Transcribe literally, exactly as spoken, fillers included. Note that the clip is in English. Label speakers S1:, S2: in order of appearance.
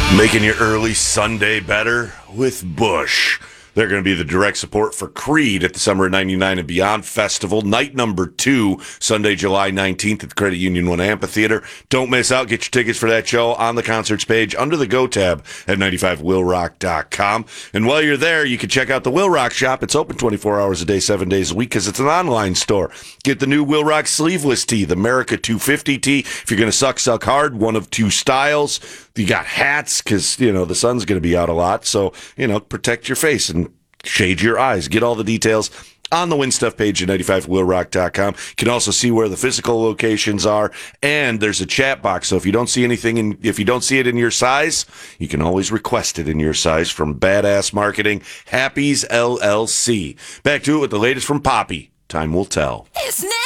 S1: Making your early Sunday better with Busch. They're going to be the direct support for Creed at the Summer of ninety-nine and Beyond Festival. Night number two, Sunday, July nineteenth at the Credit Union One Amphitheater. Don't miss out. Get your tickets for that show on the concerts page under the Go tab at ninety-five will rock dot com. And while you're there, you can check out the Will Rock shop. It's open twenty-four hours a day, seven days a week because it's an online store. Get the new Will Rock sleeveless tee, the America two fifty tee. If you're going to suck, suck hard, one of two styles. You got hats because, you know, the sun's going to be out a lot. So, you know, protect your face and shade your eyes. Get all the details on the Win Stuff page at ninety-five will rock dot com. You can also see where the physical locations are, and there's a chat box. So if you don't see anything, in, if you don't see it in your size, you can always request it in your size from Badass Marketing, Happy's L L C. Back to it with the latest from Poppy. Time will tell.
S2: It's